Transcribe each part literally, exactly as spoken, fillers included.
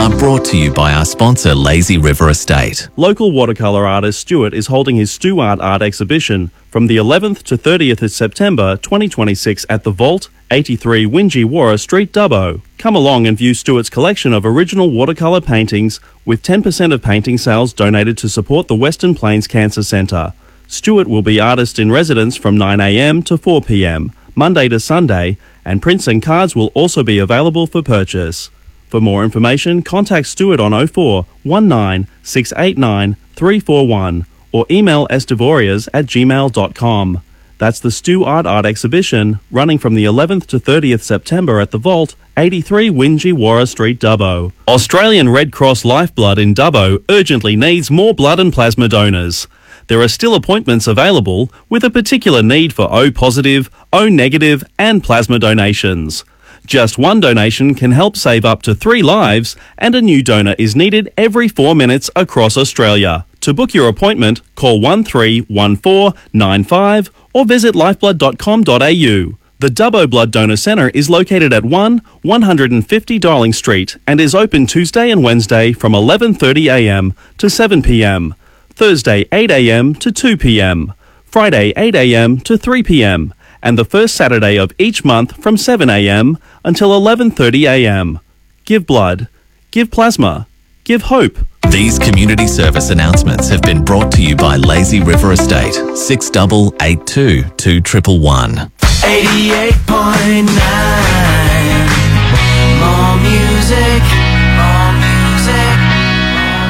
are brought to you by our sponsor, Lazy River Estate. Local watercolour artist Stuart is holding his Stu Art Art exhibition from the eleventh to thirtieth of September twenty twenty-six at the Vault, eighty-three Wingewarra Street, Dubbo. Come along and view Stuart's collection of original watercolour paintings, with ten percent of painting sales donated to support the Western Plains Cancer Centre. Stuart will be artist in residence from nine a m to four p m, Monday to Sunday, and prints and cards will also be available for purchase. For more information, contact Stuart on oh four one nine six eight nine three four one or email estivorias at gmail dot com. That's the Stu Art Art exhibition, running from the eleventh to thirtieth September at the Vault, eighty-three Wingewarra Street, Dubbo. Australian Red Cross Lifeblood in Dubbo urgently needs more blood and plasma donors. There are still appointments available with a particular need for O positive, O negative and plasma donations. Just one donation can help save up to three lives, and a new donor is needed every four minutes across Australia. To book your appointment, call one three one four nine five or visit lifeblood dot com dot a u. The Dubbo Blood Donor Centre is located at one one fifty Darling Street and is open Tuesday and Wednesday from eleven thirty a m to seven p m, Thursday eight a m to two p m, Friday eight a m to three p m, and the first Saturday of each month from seven a m until eleven thirty a m. Give blood. Give plasma. Give hope. These community service announcements have been brought to you by Lazy River Estate, six double eight two two one one one. eighty-eight point nine. More music, more music, more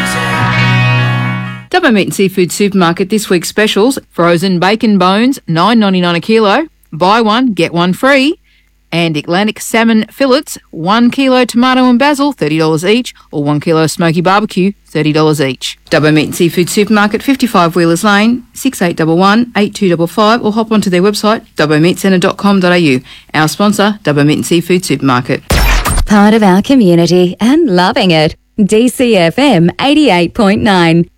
music. Dubbo Meat and Seafood Supermarket this week's specials: frozen bacon bones, nine ninety-nine a kilo. Buy one, get one free. And Atlantic salmon fillets, one kilo tomato and basil, thirty dollars each, or one kilo smoky barbecue, thirty dollars each. Dubbo Meat and Seafood Supermarket, fifty-five Wheelers Lane, six eight one one, eight two five five, or hop onto their website, dubbo meat centre dot com dot a u. Our sponsor, Dubbo Meat and Seafood Supermarket. Part of our community and loving it. D C F M eighty-eight point nine.